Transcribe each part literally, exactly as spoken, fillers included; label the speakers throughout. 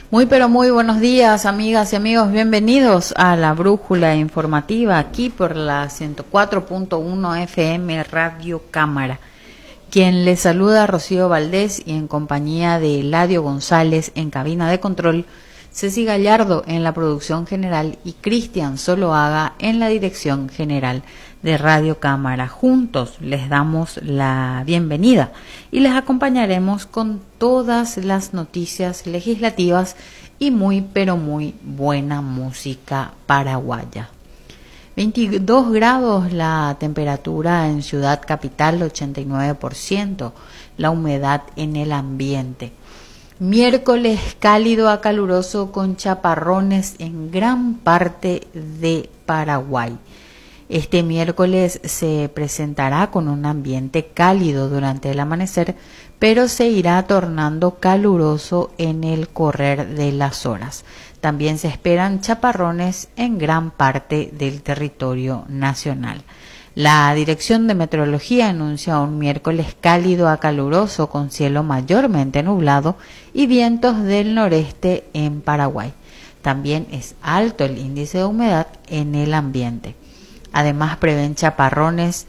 Speaker 1: Muy pero muy buenos días, amigas y amigos, bienvenidos a la Brújula Informativa aquí por la ciento cuatro punto uno F M Radio Cámara. Quien les saluda, Rocío Valdés, y en compañía de Eladio González en cabina de control, Ceci Gallardo en la producción general y Cristian Soloaga en la dirección general de Radio Cámara. Juntos les damos la bienvenida y les acompañaremos con todas las noticias legislativas y muy pero muy buena música paraguaya. veintidós grados la temperatura en Ciudad Capital, ochenta y nueve por ciento la humedad en el ambiente. Miércoles cálido a caluroso con chaparrones en gran parte de Paraguay. Este miércoles se presentará con un ambiente cálido durante el amanecer, pero se irá tornando caluroso en el correr de las horas. También se esperan chaparrones en gran parte del territorio nacional. La Dirección de Meteorología anuncia un miércoles cálido a caluroso con cielo mayormente nublado y vientos del noreste en Paraguay. También es alto el índice de humedad en el ambiente. Además prevén chaparrones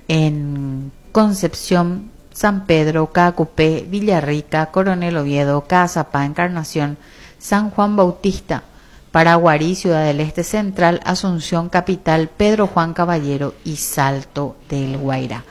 Speaker 1: en Concepción, San Pedro, Caacupé, Villarrica, Coronel Oviedo, Cazapá, Encarnación, San Juan Bautista, Paraguarí, Ciudad del Este Central, Asunción Capital, Pedro Juan Caballero y Salto del Guairá.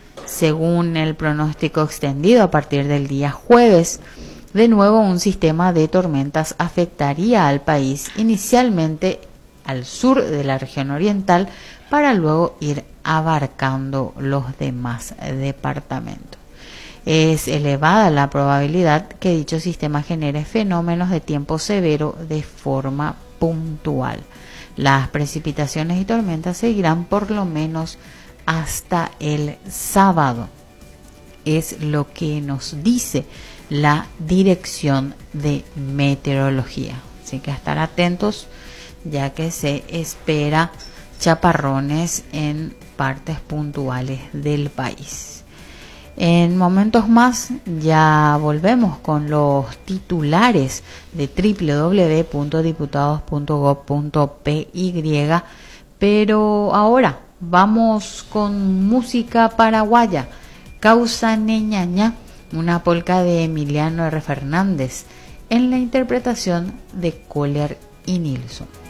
Speaker 1: Según el pronóstico extendido, a partir del día jueves, de nuevo un sistema de tormentas afectaría al país, inicialmente al sur de la región oriental, para luego ir abarcando los demás departamentos. Es elevada la probabilidad que dicho sistema genere fenómenos de tiempo severo de forma puntual. Las precipitaciones y tormentas seguirán por lo menos hasta el sábado. Es lo que nos dice la Dirección de Meteorología. Así que a estar atentos, ya que se espera chaparrones en partes puntuales del país. En momentos más ya volvemos con los titulares de doble u doble u doble u punto diputados punto gob punto p y, pero ahora vamos con música paraguaya. Causa Neñaña, una polca de Emiliano R. Fernández en la interpretación de Kohler y Nilsson.